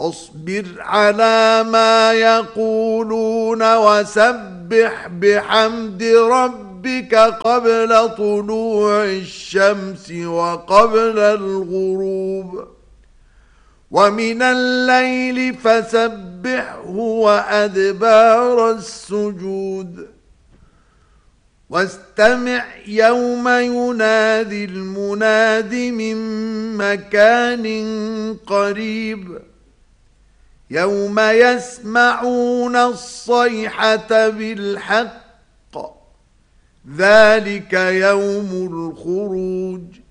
فاصبر على ما يقولون وسبح بحمد ربك قبل طلوع الشمس وقبل الغروب ومن الليل فسبحه وأدبار السجود واستمع يوم ينادي المناد من مكان قريب يوم يسمعون الصيحة بالحق ذلك يوم الخروج